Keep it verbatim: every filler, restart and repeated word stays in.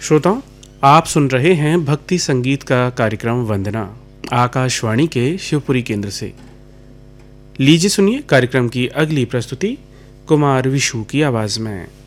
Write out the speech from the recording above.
श्रोताओं, आप सुन रहे हैं भक्ति संगीत का कार्यक्रम वंदना आकाशवाणी के शिवपुरी केंद्र से। लीजिए सुनिए कार्यक्रम की अगली प्रस्तुति कुमार विशु की आवाज में।